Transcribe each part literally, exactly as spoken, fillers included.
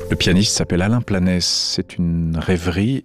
Le pianiste s'appelle Alain Planès. C'est une rêverie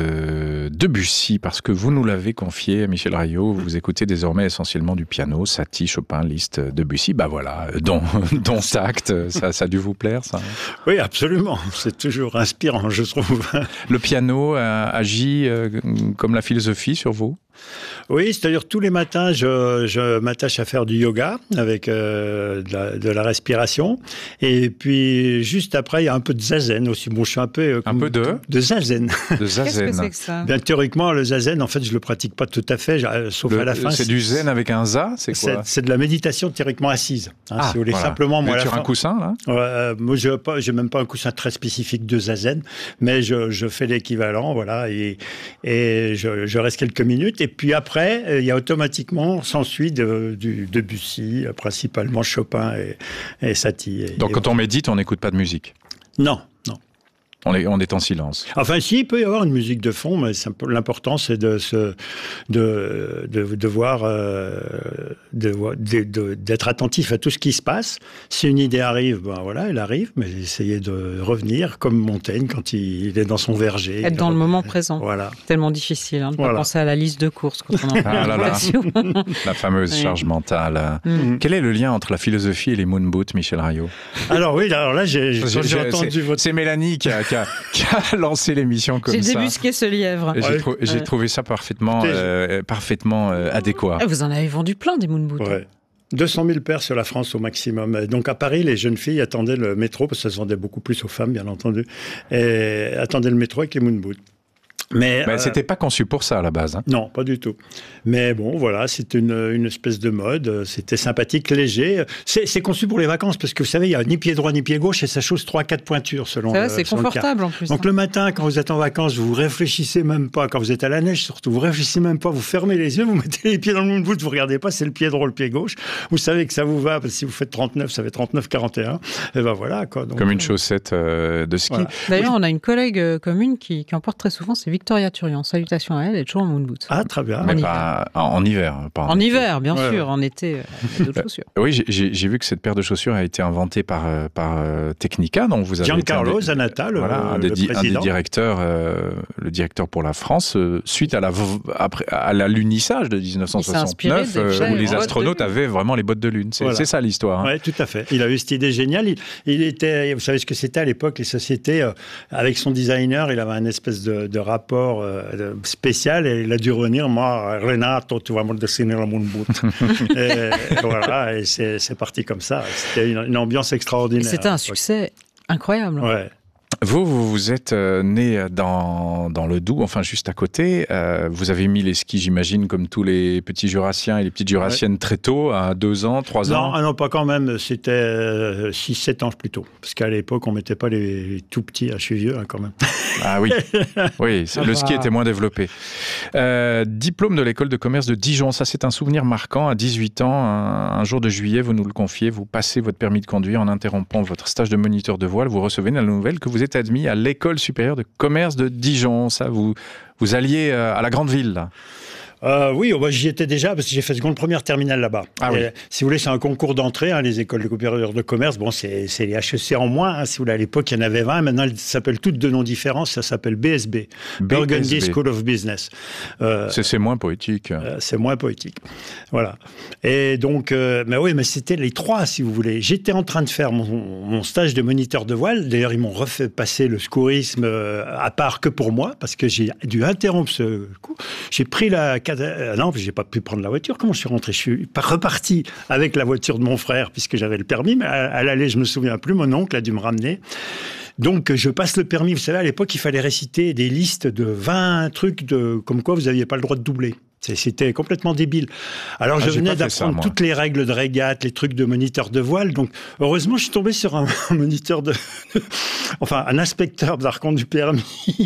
de Debussy, parce que vous nous l'avez confié, Michel Rayot. Vous écoutez désormais essentiellement du piano, Satie, Chopin, Liszt, Debussy. Bah voilà, dont, dont acte. Ça, ça a dû vous plaire, ça? Oui, absolument. C'est toujours inspirant, je trouve. Le piano a, agit euh, comme la philosophie sur vous? Oui, c'est-à-dire tous les matins, je, je m'attache à faire du yoga avec euh, de, la, de la respiration. Et puis, juste après, il y a un peu de zazen aussi. Bon, je suis un peu... Euh, un peu de De zazen. De zazen. Qu'est-ce que c'est que ça? Bien, théoriquement, le zazen, en fait, je le pratique pas tout à fait, sauf le, à la fin. C'est du zen avec un za, c'est quoi? C'est de la méditation théoriquement assise. Hein, ah, si vous voulez voilà. simplement... Moi, mais sur fin, un coussin, là? euh, Moi, je n'ai même pas un coussin très spécifique de zazen, mais je, je fais l'équivalent, voilà, et, et je, je reste quelques minutes. Et puis après, il y a automatiquement, s'ensuit de, du Debussy, principalement Chopin et, et Satie. Et, Donc et quand voilà. on médite, on n'écoute pas de musique? Non, non. On est, on est en silence. Enfin, si, il peut y avoir une musique de fond, mais l'important, c'est de, se, de, de, de voir, euh, de, de, de, d'être attentif à tout ce qui se passe. Si une idée arrive, ben voilà, elle arrive, mais essayer de revenir, comme Montaigne, quand il, il est dans son verger. Être dans le moment présent. Voilà. Tellement difficile, hein, de voilà. pas penser à la liste de courses quand on est en ah là là. La fameuse oui. charge mentale. Mm. Quel est le lien entre la philosophie et les moon boots, Michel Rayot? Alors oui, alors là, j'ai entendu votre... C'est Mélanie qui a, qui a, qui a lancé l'émission comme ça. J'ai débusqué ce lièvre. J'ai ouais. trou ouais. trouvé ça parfaitement, euh, parfaitement euh, adéquat. Ah, vous en avez vendu plein des moon boots. Ouais. deux cent mille paires sur la France au maximum. Donc à Paris, les jeunes filles attendaient le métro, parce que ça se vendait beaucoup plus aux femmes, bien entendu, et attendaient le métro avec les moon boots. Mais, Mais euh, c'était pas conçu pour ça à la base. Hein. Non, pas du tout. Mais bon, voilà, c'est une, une espèce de mode. C'était sympathique, léger. C'est conçu pour les vacances parce que vous savez, il n'y a ni pied droit ni pied gauche et ça chose trois quatre pointures selon. Ça, c'est confortable en plus. Donc hein. le matin, quand vous êtes en vacances, vous réfléchissez même pas. Quand vous êtes à la neige, surtout, vous réfléchissez même pas. Vous fermez les yeux, vous mettez les pieds dans le moon boot, vous regardez pas, c'est le pied droit, le pied gauche. Vous savez que ça vous va parce que si vous faites trente-neuf, ça fait trente-neuf quarante et un. Et ben voilà quoi. Donc, comme une chaussette euh, de ski. Voilà. D'ailleurs, oui. on a une collègue euh, commune qui, qui en porte très souvent, c'est Victoria Turian. Salutations à elle, elle est toujours en moon boot. Ah, très bien. Mais en pas hiver. En, en hiver. Pas en, en hiver, bien ouais, sûr. ouais. En été, euh, d'autres chaussures. Oui, j'ai vu que cette paire de chaussures a été inventée par, par euh, Technica, dont vous avez Giancarlo été un des, Zanata, le, voilà, un, le des, président. un des directeurs, euh, le directeur pour la France, euh, suite à la après, à l'alunissage de mille neuf cent soixante-neuf, euh, où les astronautes avaient vraiment les bottes de lune. C'est voilà. ça l'histoire. Hein. Oui, tout à fait. Il a eu cette idée géniale. Il, il était, vous savez ce que c'était à l'époque, les sociétés, euh, avec son designer, il avait un espèce de, de rapport euh, spécial et il a dû revenir, moi, Renato, tu vas me dessiner le moon boot. et, et voilà, et c'est parti comme ça. C'était une, une ambiance extraordinaire. C'était un succès incroyable. Ouais. Vous, vous, vous êtes euh, né dans, dans le Doubs, enfin juste à côté. Euh, vous avez mis les skis, j'imagine, comme tous les petits Jurassiens et les petites Jurassiennes ouais. très tôt, à deux ans, trois ans. Non, ah non, pas quand même. C'était euh, six sept ans plus tôt. Parce qu'à l'époque, on ne mettait pas les, les tout petits. Ah, je suis vieux hein, quand même. Ah oui, oui le ski était moins développé. Euh, diplôme de l'école de commerce de Dijon, ça c'est un souvenir marquant. À dix-huit ans, un, un jour de juillet, vous nous le confiez, vous passez votre permis de conduire en interrompant votre stage de moniteur de voile. Vous recevez la nouvelle que vous êtes admis à l'école supérieure de commerce de Dijon. Ça, vous, vous alliez à la grande ville, là. Euh, oui, oh bah, j'y étais déjà parce que j'ai fait seconde première terminale là-bas. Ah oui. Si vous voulez, c'est un concours d'entrée, hein, les écoles supérieures de commerce. Bon, c'est les H E C en moins. Hein, si vous voulez, à l'époque, il y en avait vingt. Maintenant, elles s'appellent toutes de noms différents. Ça s'appelle B S B, Burgundy School of Business. Euh, c'est moins poétique. Euh, c'est moins poétique. Voilà. Et donc, euh, mais oui, mais c'était les trois, si vous voulez. J'étais en train de faire mon, mon stage de moniteur de voile. D'ailleurs, ils m'ont refait passer le secourisme euh, à part que pour moi, parce que j'ai dû interrompre ce coup. J'ai pris la Euh, non, j'ai pas pu prendre la voiture. Comment je suis rentré? Je suis reparti avec la voiture de mon frère, puisque j'avais le permis, mais à, à l'aller, je me souviens plus. Mon oncle a dû me ramener. Donc, je passe le permis. Vous savez, à l'époque, il fallait réciter des listes de vingt trucs de, comme quoi vous n'aviez pas le droit de doubler. C'était complètement débile. Alors, ah, je venais d'apprendre toutes les règles de régate, les trucs de moniteur de voile. Donc, heureusement, je suis tombé sur un, un moniteur de... enfin, un inspecteur, par contre, du permis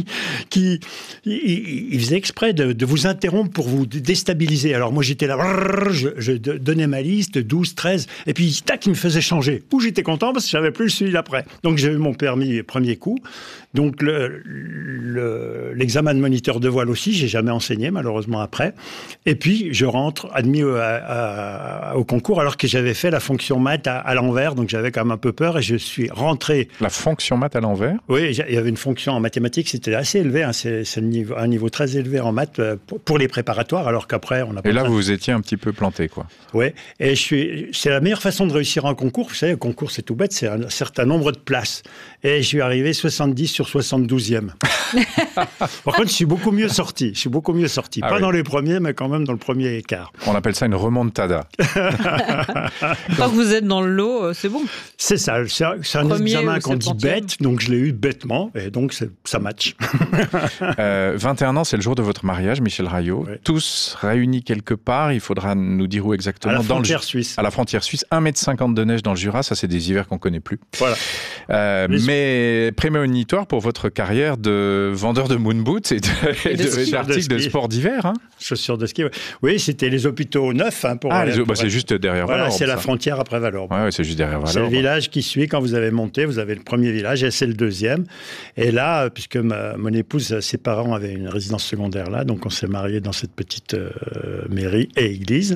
qui il, il faisait exprès de, de vous interrompre pour vous déstabiliser. Alors, moi, j'étais là, je, je donnais ma liste, douze, treize, et puis, tac, il me faisait changer. Ou j'étais content parce que je n'avais plus celui d'après. Donc, j'ai eu mon permis premier coup. Donc, l'examen le, le, de moniteur de voile aussi, j'ai jamais enseigné, malheureusement, après. Et puis, je rentre admis au, à, à, au concours alors que j'avais fait la fonction maths à, à l'envers, donc j'avais quand même un peu peur et je suis rentré. La fonction maths à l'envers ? Oui, il y avait une fonction en mathématiques, c'était assez élevé, hein, c'est, c'est un, niveau, un niveau très élevé en maths pour, pour les préparatoires, alors qu'après, on a pas. Et là, vous vous étiez un petit peu planté, quoi. Oui, et je suis, c'est la meilleure façon de réussir un concours. Vous savez, un concours, c'est tout bête, c'est un certain nombre de places. Et je suis arrivé soixante-dix sur soixante-douzième. Par contre, je suis beaucoup mieux sorti. Je suis beaucoup mieux sorti. Ah Pas oui. dans les premiers, mais quand même dans le premier quart. On appelle ça une remontada. Tant que vous êtes dans le lot, c'est bon. C'est ça. C'est un, c'est un examen qu'on dit bête, donc je l'ai eu bêtement, et donc c'est, ça match. euh, vingt et un ans, c'est le jour de votre mariage, Michel Raillot. Oui. Tous réunis quelque part. Il faudra nous dire où exactement. À la frontière dans le, suisse. À la frontière suisse. un mètre cinquante de neige dans le Jura. Ça, c'est des hivers qu'on ne connaît plus. Voilà. Euh, mais prémonitoire pour votre carrière de vendeur de moon boots et, de, et de, d'articles de, de sport d'hiver. Hein. Chaussures de ski. Oui, c'était les hôpitaux neufs. Hein, pour ah, aller, les, pour bah, c'est juste derrière voilà, Valorbe. C'est ça. la frontière après Valorbe. Ouais, ouais, c'est juste derrière Valorbe. C'est le village qui suit quand vous avez monté. Vous avez le premier village et c'est le deuxième. Et là, puisque ma, mon épouse, ses parents avaient une résidence secondaire là, donc on s'est mariés dans cette petite euh, mairie et église.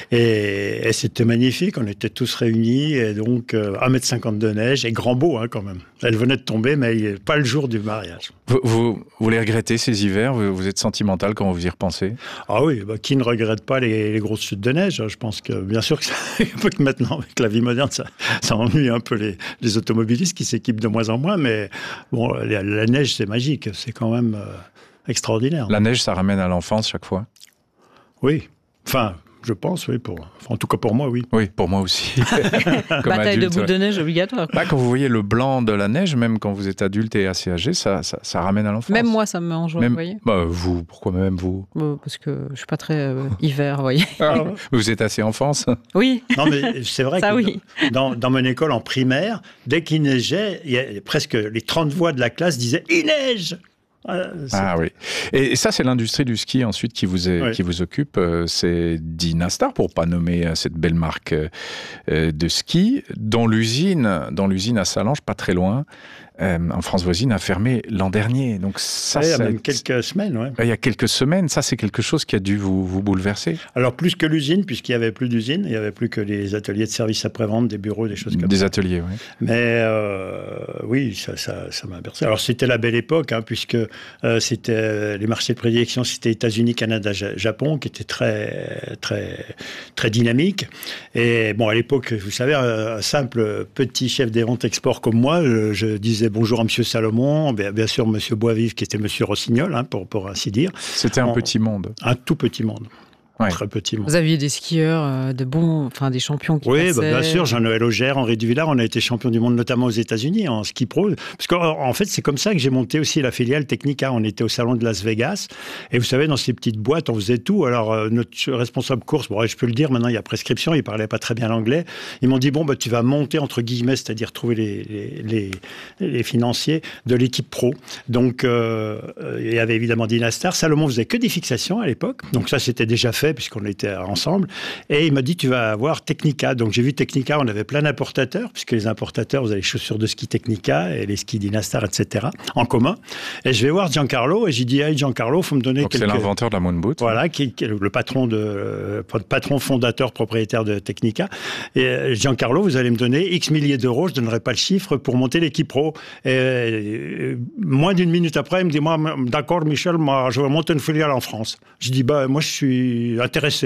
Et, et c'était magnifique. On était tous réunis. Et donc, euh, un mètre cinquante de neige et grand beau hein, quand même. Elle venait de tomber, mais pas le jour du mariage. Vous, vous, vous les regrettez, ces hivers ? vous, vous êtes sentimental quand vous y repensez ? Ah oui, bah, qui ne regrette pas les, les grosses chutes de neige ? Je pense que, bien sûr, que, ça, que maintenant, avec la vie moderne, ça, ça ennuie un peu les, les automobilistes qui s'équipent de moins en moins. Mais bon, la, la neige, c'est magique. C'est quand même euh, extraordinaire. La neige, ça ramène à l'enfance chaque fois ? Oui. Enfin... Je pense, oui. Pour... Enfin, en tout cas, pour moi, oui. Oui, pour moi aussi. Bataille adulte, de boules ouais. de neige obligatoire. Là, quand vous voyez le blanc de la neige, même quand vous êtes adulte et assez âgé, ça, ça, ça ramène à l'enfance. Même moi, ça me met en joie, même... vous voyez. Bah, vous, pourquoi même vous bah, Parce que je ne suis pas très euh, hiver, vous voyez. Ah, vous êtes assez enfance. Oui. Non, mais c'est vrai ça, que oui. dans, dans mon école en primaire, dès qu'il neigeait, il y a presque les trente voix de la classe disaient « Il neige !» Ah oui. Et ça, c'est l'industrie du ski ensuite qui vous, est, oui. qui vous occupe. C'est Dynastar, pour ne pas nommer cette belle marque de ski, dont l'usine, dans l'usine à Sallanches, pas très loin, euh, en France voisine, a fermé l'an dernier. Donc ça, ouais, il y a ça même quelques semaines. Ouais. Il y a quelques semaines. Ça, c'est quelque chose qui a dû vous, vous bouleverser. Alors, plus que l'usine, puisqu'il n'y avait plus d'usine, il n'y avait plus que les ateliers de service après-vente, des bureaux, des choses comme des ça. Des ateliers, oui. Mais euh, oui, ça, ça, ça m'a bercé. Alors, c'était la belle époque, hein, puisque euh, c'était les marchés de prédilection, c'était États-Unis, Canada, Japon, qui étaient très, très, très dynamiques. Et bon, à l'époque, vous savez, un simple petit chef des ventes export comme moi, je, je disais bonjour à Monsieur Salomon, bien, bien sûr Monsieur Boisvive, qui était Monsieur Rossignol, hein, pour, pour ainsi dire. C'était un On, petit monde. Un tout petit monde. Ouais. Très petit monde. Vous aviez des skieurs, euh, de bons, enfin des champions qui oui, passaient... bah, bien sûr, Jean-Noël Auger, Henri Duvillard, on a été champion du monde, notamment aux États-Unis en ski pro. Parce qu'en en fait, c'est comme ça que j'ai monté aussi la filiale Technica. On était au salon de Las Vegas, et vous savez, dans ces petites boîtes, on faisait tout. Alors euh, notre responsable course, bon, je peux le dire, maintenant il y a prescription. Il parlait pas très bien l'anglais. Ils m'ont dit bon, bah tu vas monter entre guillemets, c'est-à-dire trouver les les, les, les financiers de l'équipe pro. Donc euh, il y avait évidemment Dynastar. Salomon faisait que des fixations à l'époque, donc ça c'était déjà fait puisqu'on était ensemble, et il m'a dit tu vas avoir Technica. Donc j'ai vu Technica, on avait plein d'importateurs, puisque les importateurs, vous avez les chaussures de ski Technica et les skis Dynastar, et cetera en commun. Et je vais voir Giancarlo et j'ai dit hey Giancarlo, faut me donner donc quelques... c'est l'inventeur de la Moon Boot. Voilà, qui, qui est le patron de patron fondateur propriétaire de Technica. Et Giancarlo, vous allez me donner X milliers d'euros, je donnerai pas le chiffre, pour monter l'équipe pro. Et, et moins d'une minute après, il me dit moi d'accord Michel, moi je vais monter une filiale en France. Je dis bah moi je suis intéressé.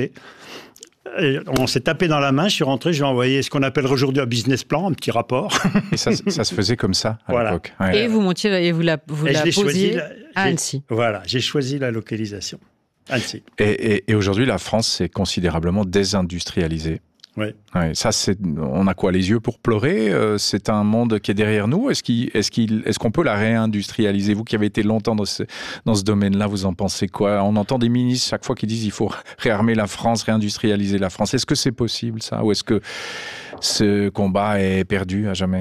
Et on s'est tapé dans la main, je suis rentré, j'ai envoyé ce qu'on appelle aujourd'hui un business plan, un petit rapport. Et ça, ça se faisait comme ça à voilà. l'époque. Ouais. Et vous montiez et vous la, vous et la posiez la, à Annecy. Voilà, j'ai choisi la localisation. Annecy. Et, et, et aujourd'hui, la France s'est considérablement désindustrialisée. Oui. Ouais, ça, c'est, on a quoi, les yeux pour pleurer ? C'est un monde qui est derrière nous. Est-ce, qu'il, est-ce, qu'il, est-ce qu'on peut la réindustrialiser ? Vous qui avez été longtemps dans ce, dans ce domaine-là, vous en pensez quoi ? On entend des ministres chaque fois qui disent il faut réarmer la France, réindustrialiser la France. Est-ce que c'est possible, ça ? Ou est-ce que ce combat est perdu à jamais ?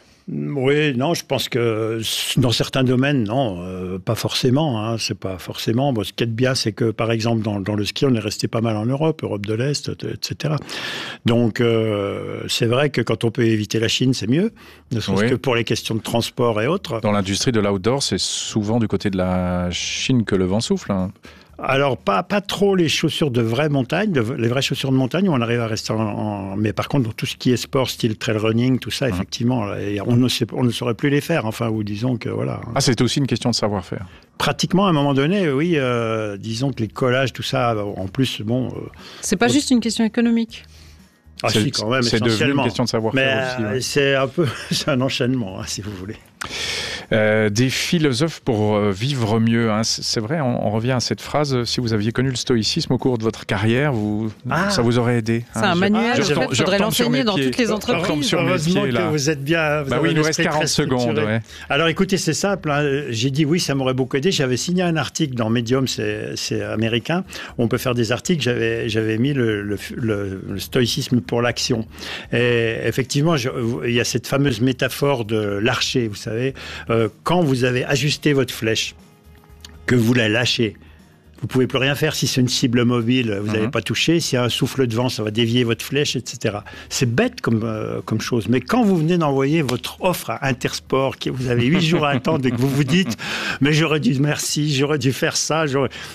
Oui, non, je pense que dans certains domaines, non, euh, pas forcément. Hein, c'est pas forcément. Bon, ce qui est bien, c'est que, par exemple, dans, dans le ski, on est resté pas mal en Europe, Europe de l'Est, et cetera. Donc, euh, c'est vrai que quand on peut éviter la Chine, c'est mieux, ne serait-ce oui. que pour les questions de transport et autres. Dans l'industrie de l'outdoor, c'est souvent du côté de la Chine que le vent souffle. Hein. Alors, pas, pas trop les chaussures de vraie montagne, de, les vraies chaussures de montagne, où on arrive à rester en, en... Mais par contre, pour tout ce qui est sport, style trail running, tout ça, mmh. effectivement, on ne, sait, on ne saurait plus les faire. Enfin, ou disons que, voilà. Ah, c'est aussi une question de savoir-faire. Pratiquement, à un moment donné, oui, euh, disons que les collages, tout ça, en plus, bon... Euh, c'est pas euh, juste une question économique. Ah si, quand même, c'est devenu une question de savoir-faire mais aussi. Ouais. C'est un peu, c'est un enchaînement, hein, si vous voulez. Euh, des philosophes pour vivre mieux. Hein. C'est vrai, on, on revient à cette phrase. Si vous aviez connu le stoïcisme au cours de votre carrière, vous, ah. ça vous aurait aidé. C'est hein. un manuel. Il ah, faudrait l'enseigner dans toutes les entreprises. Heureusement pieds, que vous êtes bien. Vous bah oui, il nous reste quarante secondes. Ouais. Alors écoutez, c'est simple. Hein. J'ai dit oui, ça m'aurait beaucoup aidé. J'avais signé un article dans Medium, c'est, c'est américain. On peut faire des articles. J'avais, j'avais mis le, le, le, le stoïcisme pour l'action. Et effectivement, je, il y a cette fameuse métaphore de l'archer, vous savez. Euh, quand vous avez ajusté votre flèche, que vous la lâchez, vous ne pouvez plus rien faire. Si c'est une cible mobile, vous n'avez mmh. pas touché. S'il y a un souffle de vent, ça va dévier votre flèche, et cetera. C'est bête comme, euh, comme chose. Mais quand vous venez d'envoyer votre offre à Intersport, que vous avez huit jours à attendre et que vous vous dites « mais j'aurais dû, merci, j'aurais dû faire ça. »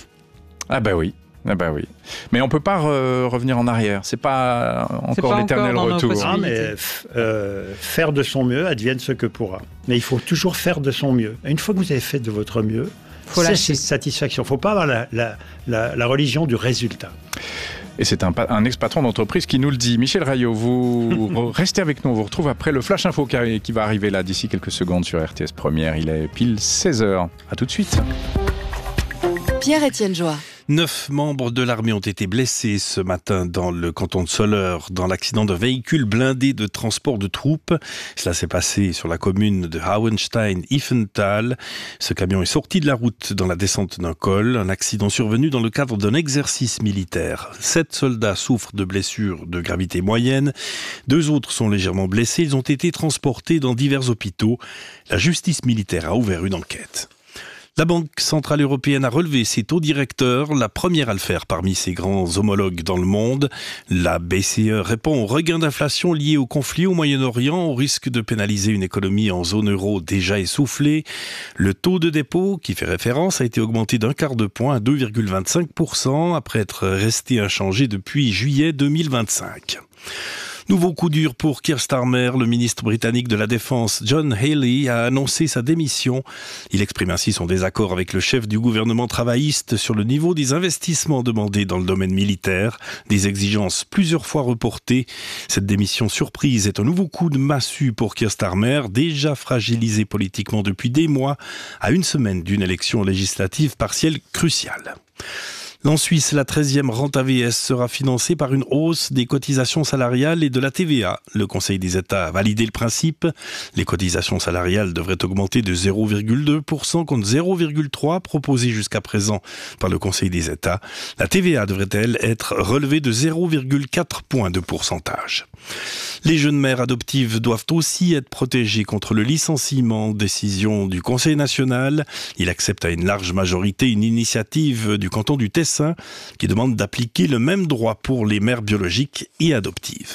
Ah ben oui. Ah bah oui, mais on peut pas re- revenir en arrière. C'est pas encore c'est pas l'éternel encore retour. Ah mais f- euh, faire de son mieux, advienne ce que pourra. Mais il faut toujours faire de son mieux. Et une fois que vous avez fait de votre mieux, faut c'est cette satisfaction. Il ne faut pas avoir la, la, la, la religion du résultat. Et c'est un, un ex-patron d'entreprise qui nous le dit. Michel Raillot, vous restez avec nous. On vous retrouve après le Flash Info qui va arriver là d'ici quelques secondes sur R T S Première. Il est pile seize heures. À tout de suite. Pierre-Étienne Joie. Neuf membres de l'armée ont été blessés ce matin dans le canton de Soleure dans l'accident d'un véhicule blindé de transport de troupes. Cela s'est passé sur la commune de Hauenstein-Iffental. Ce camion est sorti de la route dans la descente d'un col. Un accident survenu dans le cadre d'un exercice militaire. Sept soldats souffrent de blessures de gravité moyenne. Deux autres sont légèrement blessés. Ils ont été transportés dans divers hôpitaux. La justice militaire a ouvert une enquête. La Banque centrale européenne a relevé ses taux directeurs, la première à le faire parmi ses grands homologues dans le monde. La B C E répond au regain d'inflation lié au conflit au Moyen-Orient, au risque de pénaliser une économie en zone euro déjà essoufflée. Le taux de dépôt, qui fait référence, a été augmenté d'un quart de point à deux virgule vingt-cinq pour cent après être resté inchangé depuis juillet deux mille vingt-cinq. Nouveau coup dur pour Keir Starmer. Le ministre britannique de la Défense, John Healey, a annoncé sa démission. Il exprime ainsi son désaccord avec le chef du gouvernement travailliste sur le niveau des investissements demandés dans le domaine militaire, des exigences plusieurs fois reportées. Cette démission surprise est un nouveau coup de massue pour Keir Starmer, déjà fragilisé politiquement depuis des mois, à une semaine d'une élection législative partielle cruciale. En Suisse, la treizième rente A V S sera financée par une hausse des cotisations salariales et de la T V A. Le Conseil des États a validé le principe. Les cotisations salariales devraient augmenter de zéro virgule deux pour cent contre zéro virgule trois pour cent proposé jusqu'à présent par le Conseil des États. La T V A devrait, elle, être relevée de zéro virgule quatre points de pourcentage. Les jeunes mères adoptives doivent aussi être protégées contre le licenciement. Décision du Conseil national. Il accepte à une large majorité une initiative du canton du Tessin qui demande d'appliquer le même droit pour les mères biologiques et adoptives.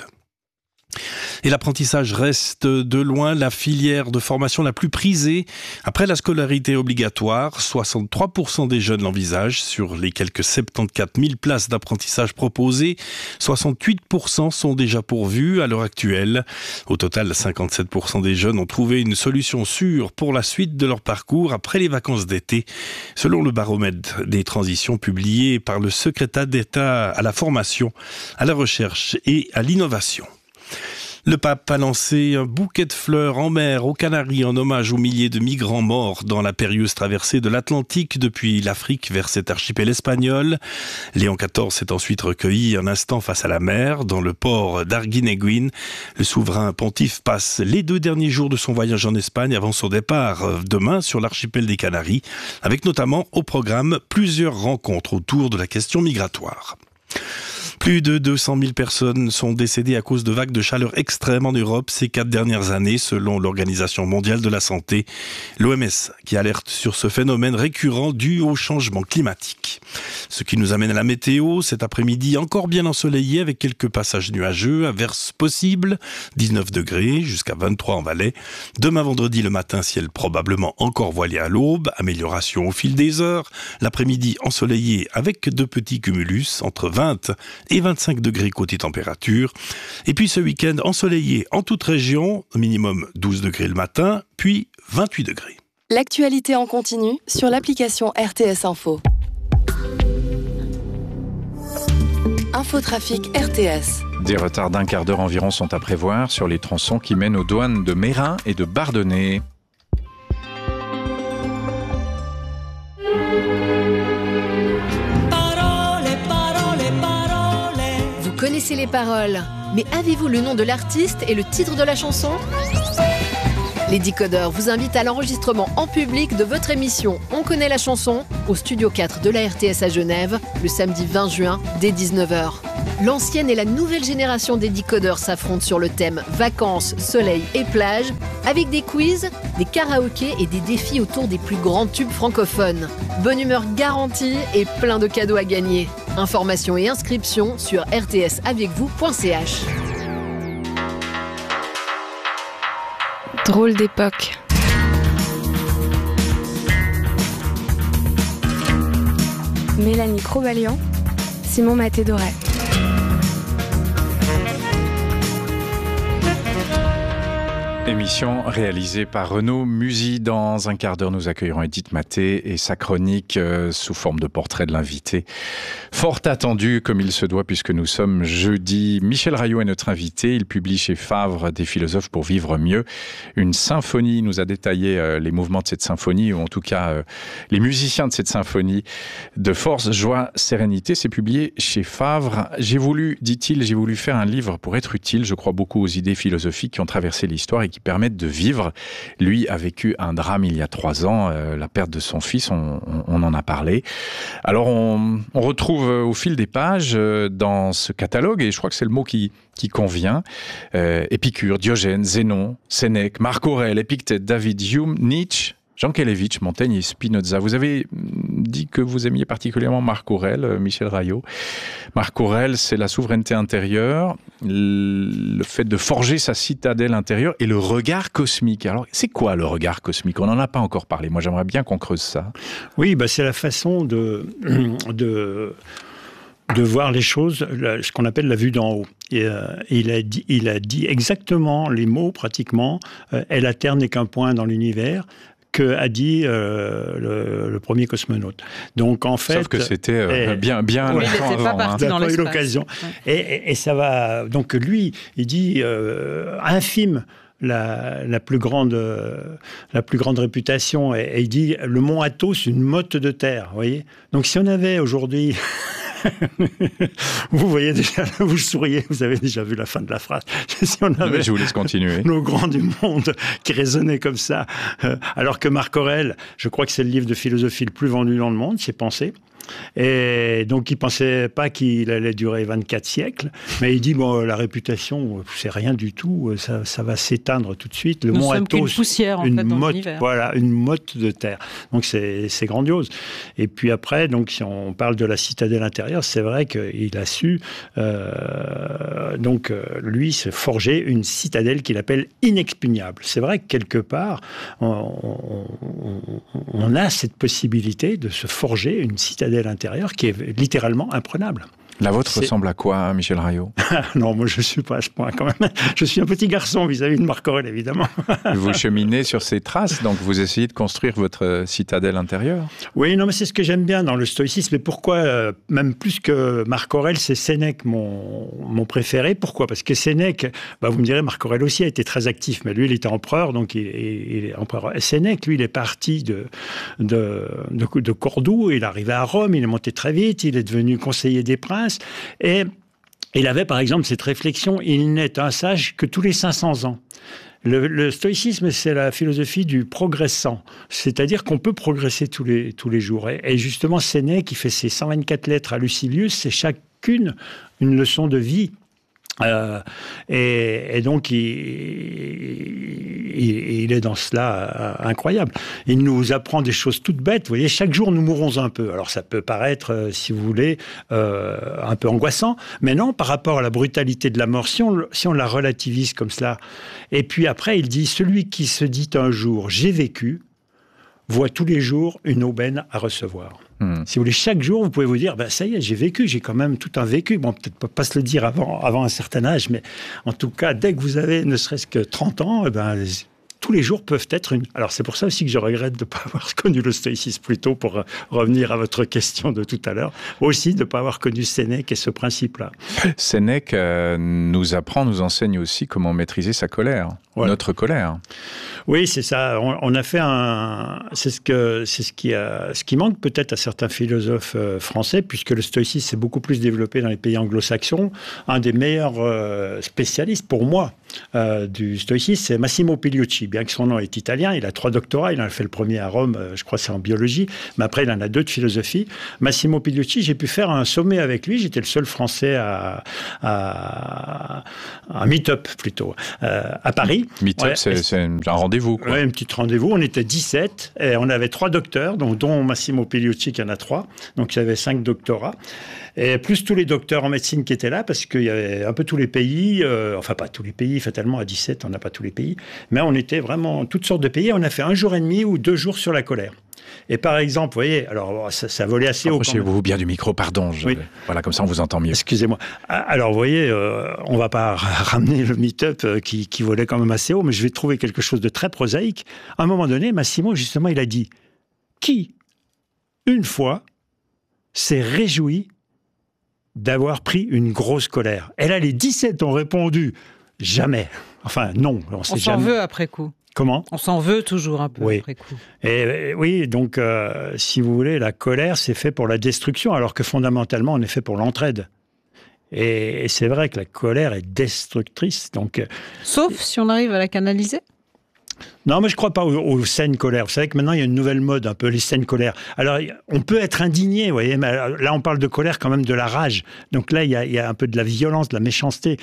Et l'apprentissage reste de loin la filière de formation la plus prisée. Après la scolarité obligatoire, soixante-trois pour cent des jeunes l'envisagent. Sur les quelques soixante-quatorze mille places d'apprentissage proposées, soixante-huit pour cent sont déjà pourvues à l'heure actuelle. Au total, cinquante-sept pour cent des jeunes ont trouvé une solution sûre pour la suite de leur parcours après les vacances d'été, selon le baromètre des transitions publié par le secrétariat d'État à la formation, à la recherche et à l'innovation. Le pape a lancé un bouquet de fleurs en mer aux Canaries en hommage aux milliers de migrants morts dans la périlleuse traversée de l'Atlantique depuis l'Afrique vers cet archipel espagnol. Léon quatorze s'est ensuite recueilli un instant face à la mer dans le port d'Arguineguín. Le souverain pontife passe les deux derniers jours de son voyage en Espagne avant son départ demain sur l'archipel des Canaries, avec notamment au programme plusieurs rencontres autour de la question migratoire. Plus de deux cent mille personnes sont décédées à cause de vagues de chaleur extrêmes en Europe ces quatre dernières années, selon l'Organisation mondiale de la santé, l'O M S, qui alerte sur ce phénomène récurrent dû au changement climatique. Ce qui nous amène à la météo, cet après-midi encore bien ensoleillé avec quelques passages nuageux, averses possibles, dix-neuf degrés jusqu'à vingt-trois en Valais. Demain vendredi le matin, ciel probablement encore voilé à l'aube, amélioration au fil des heures. L'après-midi ensoleillé avec de petits cumulus entre vingt et vingt-cinq degrés côté température. Et puis ce week-end ensoleillé en toute région, minimum douze degrés le matin, puis vingt-huit degrés. L'actualité en continu sur l'application R T S Info. Infotrafic R T S. Des retards d'un quart d'heure environ sont à prévoir sur les tronçons qui mènent aux douanes de Meyrin et de Bardonnay. Vous connaissez les paroles, mais avez-vous le nom de l'artiste et le titre de la chanson ? Les décodeurs vous invitent à l'enregistrement en public de votre émission On connaît la chanson au studio quatre de la R T S à Genève le samedi vingt juin dès dix-neuf heures. L'ancienne et la nouvelle génération des décodeurs s'affrontent sur le thème vacances, soleil et plage avec des quiz, des karaokés et des défis autour des plus grands tubes francophones. Bonne humeur garantie et plein de cadeaux à gagner. Informations et inscriptions sur r t s avec vous point c h. Drôle d'époque. Mélanie Crobalian, Simon Maté-Doré. Émission réalisée par Renaud Musy. Dans un quart d'heure, nous accueillerons Edith Maté et sa chronique euh, sous forme de portrait de l'invité. Fort attendu comme il se doit puisque nous sommes jeudi. Michel Raillot est notre invité. Il publie chez Favre Des philosophes pour vivre mieux. Une symphonie. Il nous a détaillé euh, les mouvements de cette symphonie, ou en tout cas euh, les musiciens de cette symphonie de force, joie, sérénité. C'est publié chez Favre. J'ai voulu, dit-il, j'ai voulu faire un livre pour être utile. Je crois beaucoup aux idées philosophiques qui ont traversé l'histoire et qui permettent de vivre. Lui a vécu un drame il y a trois ans, euh, la perte de son fils, on, on, on en a parlé. Alors on, on retrouve au fil des pages euh, dans ce catalogue, et je crois que c'est le mot qui, qui convient, euh, Épicure, Diogène, Zénon, Sénèque, Marc Aurèle, Épictète, David Hume, Nietzsche, Jankélévitch, Montaigne et Spinoza. Vous avez dit que vous aimiez particulièrement Marc Aurèle, Michel Raillot. Marc Aurèle, c'est la souveraineté intérieure, le fait de forger sa citadelle intérieure et le regard cosmique. Alors, c'est quoi le regard cosmique ? On n'en a pas encore parlé. Moi, j'aimerais bien qu'on creuse ça. Oui, bah, c'est la façon de... de... de voir les choses, ce qu'on appelle la vue d'en haut. Et, euh, il, a dit, il a dit exactement les mots, pratiquement, euh, « Et la Terre n'est qu'un point dans l'univers », que a dit euh, le, le premier cosmonaute. Donc en fait, sauf que c'était euh, et, bien bien oui, longtemps avant. Pas parti hein. dans pas eu l'espace. l'occasion. Ouais. Et, et, et ça va. Donc lui, il dit euh, infime. La, la, plus grande, euh, la plus grande réputation. Et, et il dit le mont Athos, une motte de terre. Vous voyez ? Donc si on avait aujourd'hui... vous voyez déjà, vous souriez, vous avez déjà vu la fin de la phrase. Si on avait Mais je vous laisse continuer. Nos grands du monde qui raisonnaient comme ça, euh, alors que Marc Aurèle, je crois que c'est le livre de philosophie le plus vendu dans le monde, ses Pensées. Et donc, il ne pensait pas qu'il allait durer vingt-quatre siècles, mais il dit, bon, la réputation, c'est rien du tout, ça, ça va s'éteindre tout de suite. Le Nous mont sommes Athos, qu'une poussière, en une fait, dans motte, l'univers. voilà, une motte de terre. Donc, c'est, c'est grandiose. Et puis après, donc, si on parle de la citadelle intérieure, c'est vrai qu'il a su, euh, donc, lui, se forger une citadelle qu'il appelle inexpugnable. C'est vrai que quelque part, on, on, on a cette possibilité de se forger une citadelle intérieure qui est littéralement imprenable. La vôtre C'est... ressemble à quoi, Michel Raillot ? Non, moi je ne suis pas à ce point quand même. Je suis un petit garçon vis-à-vis de Marc Aurèle, évidemment. Vous cheminez sur ces traces, donc vous essayez de construire votre citadelle intérieure ? Oui, non, mais c'est ce que j'aime bien dans le stoïcisme. Et pourquoi, euh, même plus que Marc Aurèle, c'est Sénèque mon, mon préféré. Pourquoi ? Parce que Sénèque, bah, vous me direz, Marc Aurèle aussi a été très actif, mais lui, il était empereur, donc il, il, il est empereur. Et Sénèque, lui, il est parti de, de, de, de Cordoue, il est arrivé à Rome, il est monté très vite, il est devenu conseiller des princes. Et il avait par exemple cette réflexion, il n'est un sage que tous les cinq cents ans. Le, le stoïcisme, c'est la philosophie du progressant, c'est-à-dire qu'on peut progresser tous les, tous les jours. Et, et justement, Sénèque, qui fait ses cent vingt-quatre lettres à Lucilius, c'est chaque qu'une, une leçon de vie. Euh, et, et donc, il, il, il est dans cela euh, incroyable. Il nous apprend des choses toutes bêtes. Vous voyez, chaque jour, nous mourons un peu. Alors, ça peut paraître, euh, si vous voulez, euh, un peu angoissant. Mais non, par rapport à la brutalité de la mort, si on, si on la relativise comme cela. Et puis après, il dit, celui qui se dit un jour, j'ai vécu, voit tous les jours une aubaine à recevoir. Mmh. Si vous voulez, chaque jour, vous pouvez vous dire, ben, ça y est, j'ai vécu, j'ai quand même tout un vécu. Bon, peut-être pas se le dire avant, avant un certain âge, mais en tout cas, dès que vous avez ne serait-ce que trente ans, eh ben, tous les jours peuvent être une... Alors, c'est pour ça aussi que je regrette de ne pas avoir connu le stoïcisme plus tôt, pour revenir à votre question de tout à l'heure. Aussi, de ne pas avoir connu Sénèque et ce principe-là. Sénèque euh, nous apprend, nous enseigne aussi comment maîtriser sa colère, ouais. Notre colère. Oui, c'est ça. On, on a fait un... C'est ce, que, c'est ce, qui, a, ce qui manque peut-être à certains philosophes euh, français, puisque le stoïcisme s'est beaucoup plus développé dans les pays anglo-saxons. Un des meilleurs euh, spécialistes, pour moi, euh, du stoïcisme, c'est Massimo Pigliucci. Bien que son nom est italien, il a trois doctorats. Il en a fait le premier à Rome, je crois que c'est en biologie, mais après il en a deux de philosophie. Massimo Pigliucci, j'ai pu faire un sommet avec lui. J'étais le seul Français à, à, à un meet-up plutôt euh, à Paris. Meet-up, ouais, c'est, c'est un rendez-vous, quoi. Oui, un petit rendez-vous. On était dix-sept et on avait trois docteurs, donc, dont Massimo Pigliucci qui en a trois. Donc il y avait cinq doctorats. Et plus tous les docteurs en médecine qui étaient là, parce qu'il y avait un peu tous les pays, euh, enfin pas tous les pays, fatalement à dix-sept, on n'a pas tous les pays, mais on était vraiment toutes sortes de pays. On a fait un jour et demi ou deux jours sur la colère. Et par exemple, vous voyez, alors ça, ça volait assez haut. Approchez-vous bien du micro, pardon. Je... Oui. Voilà, comme ça on vous entend mieux. Excusez-moi. Alors vous voyez, euh, on ne va pas ramener le meet-up qui, qui volait quand même assez haut, mais je vais trouver quelque chose de très prosaïque. À un moment donné, Massimo, justement, il a dit « Qui, une fois, s'est réjoui d'avoir pris une grosse colère ?» Et là, les dix-sept ont répondu « Jamais ». Enfin, non. On, on s'en jamais. veut après coup. Comment ? On s'en veut toujours un peu oui. après coup. Et, oui, donc, euh, si vous voulez, la colère, c'est fait pour la destruction, alors que fondamentalement, on est fait pour l'entraide. Et, et c'est vrai que la colère est destructrice. Donc, sauf si on arrive à la canaliser ? Non, mais je ne crois pas aux, aux scènes colères. Vous savez que maintenant, il y a une nouvelle mode, un peu les scènes colères. Alors, on peut être indigné, vous voyez, mais là, on parle de colère quand même de la rage. Donc là, il y a, il y a un peu de la violence, de la méchanceté.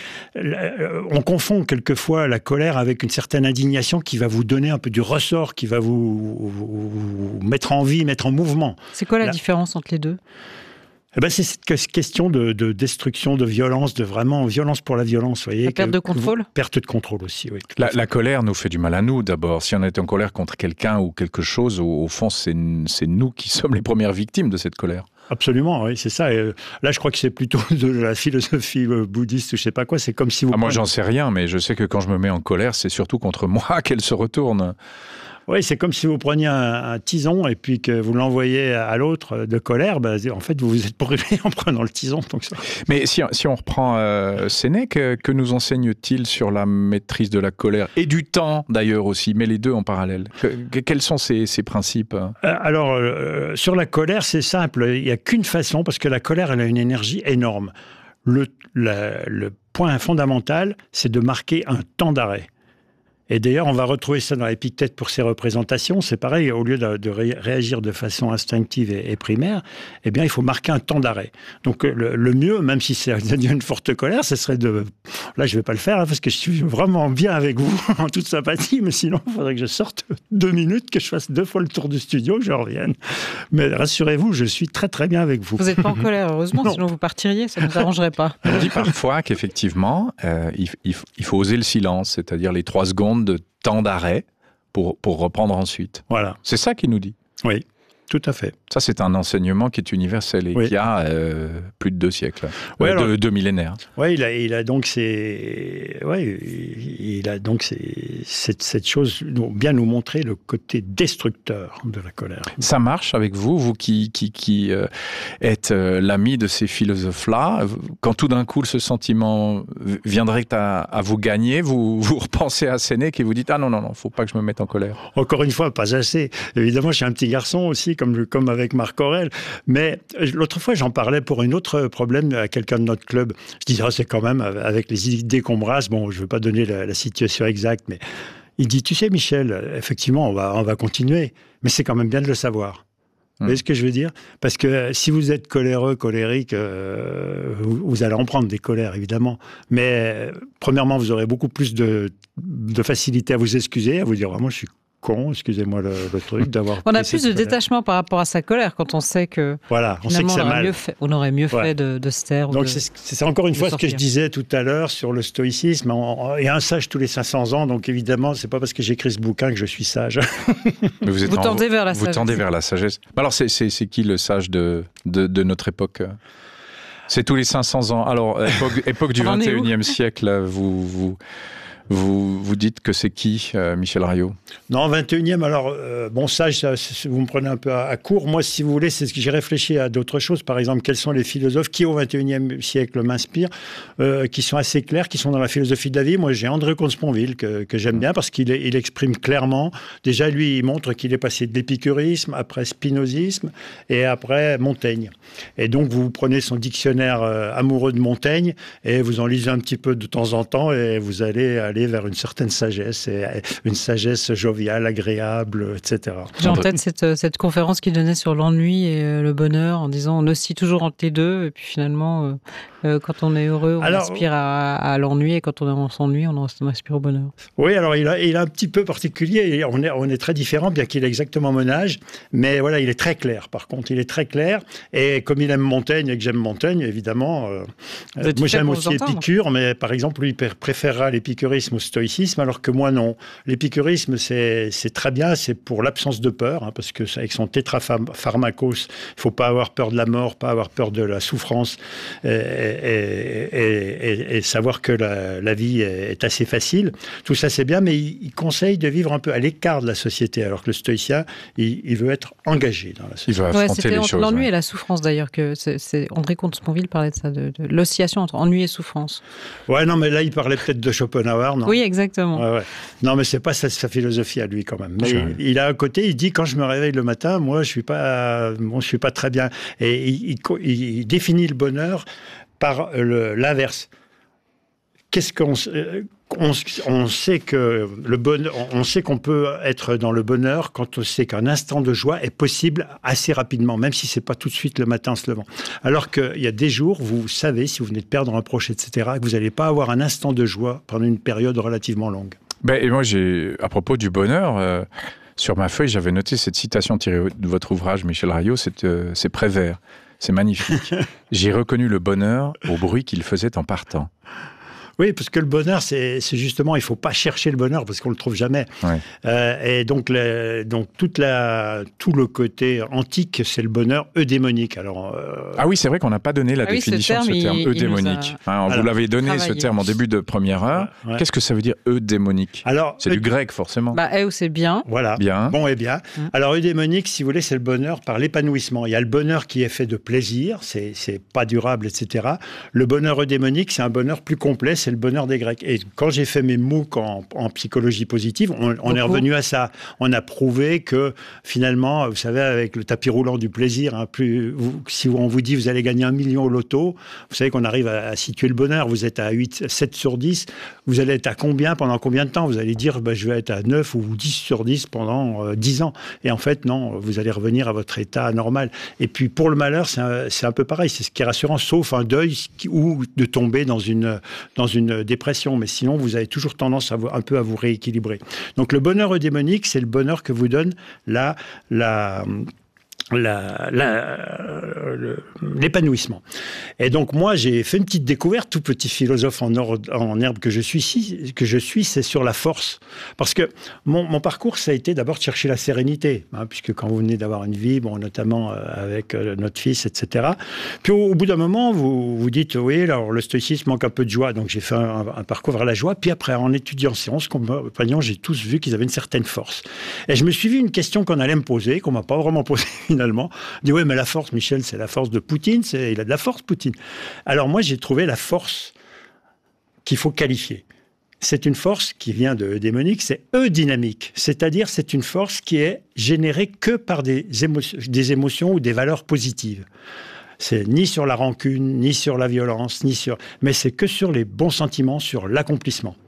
On confond quelquefois la colère avec une certaine indignation qui va vous donner un peu du ressort, qui va vous, vous, vous mettre en vie, mettre en mouvement. C'est quoi la là, différence entre les deux ? Eh ben, c'est cette question de, de destruction, de violence, de vraiment violence pour la violence. Vous voyez, la perte que, de contrôle ? Perte de contrôle aussi, oui. La, la colère nous fait du mal à nous, d'abord. Si on est en colère contre quelqu'un ou quelque chose, au, au fond, c'est, c'est nous qui sommes les premières victimes de cette colère. Absolument, oui, c'est ça. Et là, je crois que c'est plutôt de la philosophie bouddhiste ou je sais pas quoi. C'est comme si vous... Ah, moi, j'en sais rien, mais je sais que quand je me mets en colère, c'est surtout contre moi qu'elle se retourne. Oui, c'est comme si vous preniez un, un tison et puis que vous l'envoyez à l'autre de colère. Ben, en fait, vous vous êtes brûlé en prenant le tison. Donc ça... Mais si, si on reprend euh, Sénèque, que nous enseigne-t-il sur la maîtrise de la colère ? Et du temps, d'ailleurs, aussi, mais les deux en parallèle. Que, quels sont ces, ces principes ? Alors, euh, sur la colère, c'est simple. Il n'y a qu'une façon, parce que la colère, elle a une énergie énorme. Le, la, le point fondamental, c'est de marquer un temps d'arrêt. Et d'ailleurs, on va retrouver ça dans l'Épictète pour ses représentations. C'est pareil, au lieu de, de ré, réagir de façon instinctive et, et primaire, eh bien, il faut marquer un temps d'arrêt. Donc, le, le mieux, même si c'est une forte colère, ce serait de... Là, je ne vais pas le faire, hein, parce que je suis vraiment bien avec vous, en toute sympathie, mais sinon, il faudrait que je sorte deux minutes, que je fasse deux fois le tour du studio, que je revienne. Mais rassurez-vous, je suis très, très bien avec vous. Vous n'êtes pas en colère, heureusement, non. Sinon vous partiriez, ça ne nous arrangerait pas. On dit parfois qu'effectivement, euh, il, il, il faut oser le silence, c'est-à-dire les trois secondes de temps d'arrêt pour, pour reprendre ensuite. Voilà. C'est ça qu'il nous dit. Oui, tout à fait. Ça, c'est un enseignement qui est universel et oui. qui a euh, plus de deux siècles, oui, euh, alors, deux, deux millénaires. Oui, il a, il a donc ces, ouais, il a donc ces, cette, cette chose, bien nous montrer le côté destructeur de la colère. Ça marche avec vous, vous qui, qui, qui euh, êtes euh, l'ami de ces philosophes-là, quand tout d'un coup ce sentiment viendrait à, à vous gagner, vous, vous repensez à Sénèque et vous dites « Ah non, non, non, faut pas que je me mette en colère ». Encore une fois, pas assez. Évidemment, je suis un petit garçon aussi, comme, comme avec Marc Aurèle, mais l'autre fois, j'en parlais pour un autre problème à quelqu'un de notre club. Je disais, oh, c'est quand même, avec les idées qu'on brasse, bon, je ne veux pas donner la, la situation exacte, mais il dit, tu sais, Michel, effectivement, on va, on va continuer, mais c'est quand même bien de le savoir. Vous voyez ce que je veux dire? Parce que si vous êtes coléreux, colérique, euh, vous, vous allez en prendre des colères, évidemment. Mais euh, premièrement, vous aurez beaucoup plus de, de facilité à vous excuser, à vous dire, vraiment, je suis con, excusez-moi le, le truc, d'avoir... On a plus de colère. Détachement par rapport à sa colère quand on sait que... Voilà, on sait que c'est mal. Mieux fait, on aurait mieux ouais. fait de, de se taire. Donc de, c'est, c'est encore une fois sortir. Ce que je disais tout à l'heure sur le stoïcisme. Il y a un sage tous les cinq cents ans, donc évidemment, c'est pas parce que j'écris ce bouquin que je suis sage. Mais vous, êtes vous en, tendez vers la vous sagesse. tendez vers la sagesse. Alors c'est, c'est, c'est qui le sage de, de, de notre époque? C'est tous les cinq cents ans. Alors, époque, époque du vingt et unième siècle, vous... vous Vous, vous dites que c'est qui, euh, Michel Rayot? Non, vingt et unième, alors, euh, bon, sage, ça, vous me prenez un peu à, à court. Moi, si vous voulez, c'est ce que j'ai réfléchi à d'autres choses. Par exemple, quels sont les philosophes qui, au vingt et unième siècle, m'inspirent, euh, qui sont assez clairs, qui sont dans la philosophie de la vie. Moi, j'ai André Comte-Sponville, que, que j'aime bien, parce qu'il il exprime clairement. Déjà, lui, il montre qu'il est passé de l'épicurisme, après spinozisme, et après Montaigne. Et donc, vous prenez son dictionnaire euh, amoureux de Montaigne, et vous en lisez un petit peu de temps en temps, et vous allez aller vers une certaine sagesse, et une sagesse joviale, agréable, et cetera. J'ai en tête cette, cette conférence qu'il donnait sur l'ennui et le bonheur, en disant on oscille toujours entre les deux, et puis finalement, euh, euh, quand on est heureux, on alors, aspire à, à l'ennui, et quand on s'ennuie, on, on aspire au bonheur. Oui, alors il, a, il est un petit peu particulier, on est, on est très différents, bien qu'il ait exactement mon âge, mais voilà, il est très clair, par contre, il est très clair, et comme il aime Montaigne, et que j'aime Montaigne, évidemment, euh, moi j'aime aussi Épicure, mais par exemple, lui, il préférera l'épicurisme au stoïcisme, alors que moi, non. L'épicurisme, c'est, c'est très bien, c'est pour l'absence de peur, hein, parce que avec son tétrapharmakos, il ne faut pas avoir peur de la mort, pas avoir peur de la souffrance, et, et, et, et, et savoir que la, la vie est assez facile. Tout ça, c'est bien, mais il, il conseille de vivre un peu à l'écart de la société, alors que le stoïcien, il, il veut être engagé dans la société. Il veut affronter ouais, c'était les entre choses. L'ennui ouais. et la souffrance, d'ailleurs, que c'est, c'est André Comte-Sponville parlait de ça, de, de l'oscillation entre ennui et souffrance. Ouais, non, mais là, il parlait peut-être de Schopenhauer, non? Oui, exactement. Ouais, ouais. Non, mais c'est pas sa, sa philosophie à lui quand même. Mais il, il a un côté, il dit quand je me réveille le matin, moi je suis pas, bon, je suis pas très bien. Et il, il, il définit le bonheur par le, l'inverse. Qu'est-ce qu'on on, on sait que le bonheur, on sait qu'on peut être dans le bonheur quand on sait qu'un instant de joie est possible assez rapidement, même si c'est pas tout de suite le matin en se levant. Alors qu'il y a des jours, vous savez, si vous venez de perdre un proche, et cetera, que vous n'allez pas avoir un instant de joie pendant une période relativement longue. Ben, et moi, j'ai, à propos du bonheur, euh, sur ma feuille, j'avais noté cette citation tirée de votre ouvrage, Michel Rayot, c'est, euh, c'est Prévert. C'est magnifique. J'ai reconnu le bonheur au bruit qu'il faisait en partant. Oui, parce que le bonheur, c'est, c'est justement, il ne faut pas chercher le bonheur parce qu'on ne le trouve jamais. Ouais. Euh, et donc, le, donc toute la, tout le côté antique, c'est le bonheur eudémonique. Alors, euh... Ah oui, c'est vrai qu'on n'a pas donné la ah définition oui, ce terme, de ce terme, il, eudémonique. Il a... hein, vous l'avez donné, travaillé. Ce terme, en début de première heure. Ouais, ouais. Qu'est-ce que ça veut dire, eudémonique? Alors, c'est eud... du grec, forcément. Bah, eu, c'est bien. Voilà, bien. Bon et bien. Hum. Alors, eudémonique, si vous voulez, c'est le bonheur par l'épanouissement. Il y a le bonheur qui est fait de plaisir, c'est, c'est pas durable, et cetera. Le bonheur eudémonique, c'est un bonheur plus complet, c'est le bonheur des Grecs. Et quand j'ai fait mes MOOC en, en psychologie positive, on, on est revenu à ça. On a prouvé que finalement, vous savez, avec le tapis roulant du plaisir, hein, plus, vous, si on vous dit vous allez gagner un million au loto, vous savez qu'on arrive à, à situer le bonheur. Vous êtes à huit, sept sur dix. Vous allez être à combien pendant combien de temps? Vous allez dire bah, je vais être à neuf ou dix sur dix pendant euh, dix ans. Et en fait, non, vous allez revenir à votre état normal. Et puis pour le malheur, c'est un, c'est un peu pareil. C'est ce qui est rassurant, sauf un deuil ou de tomber dans une, dans une dépression. Mais sinon, vous avez toujours tendance à vous, un peu à vous rééquilibrer. Donc le bonheur eudémonique, c'est le bonheur que vous donne la... la La, la, le, l'épanouissement. Et donc moi j'ai fait une petite découverte, tout petit philosophe en, or, en herbe que je suis, que je suis, c'est sur la force. Parce que mon, mon parcours, ça a été d'abord de chercher la sérénité, hein, puisque quand vous venez d'avoir une vie, bon, notamment euh, avec euh, notre fils, et cetera. Puis au, au bout d'un moment, vous vous dites, oui, alors le stoïcisme manque un peu de joie, donc j'ai fait un, un parcours vers la joie. Puis après, en étudiant sciences, compagnons, j'ai tous vu qu'ils avaient une certaine force. Et je me suis vu une question qu'on allait me poser, qu'on m'a pas vraiment posée finalement. On dit, oui, mais la force, Michel, c'est la force de Poutine, c'est, il a de la force, Poutine. Alors moi, j'ai trouvé la force qu'il faut qualifier. C'est une force qui vient de eudémonique, c'est eudynamique, c'est-à-dire c'est une force qui est générée que par des émotions, des émotions ou des valeurs positives. C'est ni sur la rancune, ni sur la violence, ni sur... mais c'est que sur les bons sentiments, sur l'accomplissement.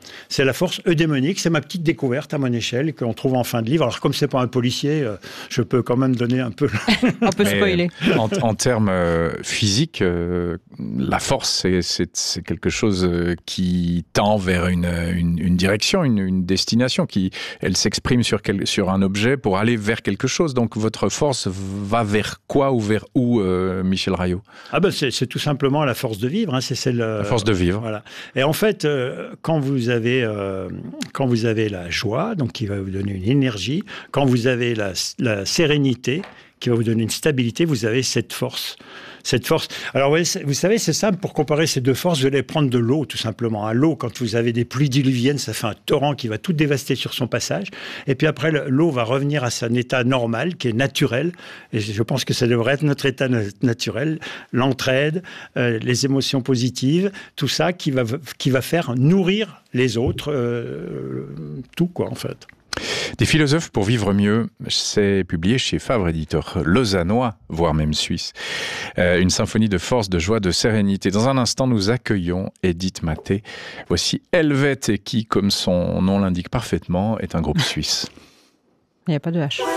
C'est la force eudémonique, c'est ma petite découverte à mon échelle qu'on trouve en fin de livre. Alors comme c'est pas un policier, euh, je peux quand même donner un peu... un peu spoiler. En, en termes euh, physiques, euh, la force, c'est, c'est, c'est quelque chose qui tend vers une, une, une direction, une, une destination, qui elle s'exprime sur, quel, sur un objet pour aller vers quelque chose. Donc votre force va vers quoi ou vers où, euh, Michel Rayot? Ah ben c'est, c'est tout simplement la force de vivre. Hein, c'est celle, la force de vivre. Voilà. Et en fait, euh, quand vous avez euh, quand vous avez la joie, donc qui va vous donner une énergie, quand vous avez la, la sérénité, qui va vous donner une stabilité, vous avez cette force. Cette force. Alors, vous, vous savez, c'est simple, pour comparer ces deux forces, vous allez prendre de l'eau, tout simplement. À l'eau, quand vous avez des pluies diluviennes, ça fait un torrent qui va tout dévaster sur son passage. Et puis après, l'eau va revenir à son état normal, qui est naturel. Et je pense que ça devrait être notre état naturel. L'entraide, euh, les émotions positives, tout ça qui va, qui va faire nourrir les autres, euh, tout, quoi, en fait. Des philosophes pour vivre mieux, c'est publié chez Fabre, éditeur lausannois, voire même suisse. Euh, une symphonie de force, de joie, de sérénité. Dans un instant, nous accueillons Edith Maté. Voici Helvète, qui, comme son nom l'indique parfaitement, est un groupe suisse. Il n'y a pas de H.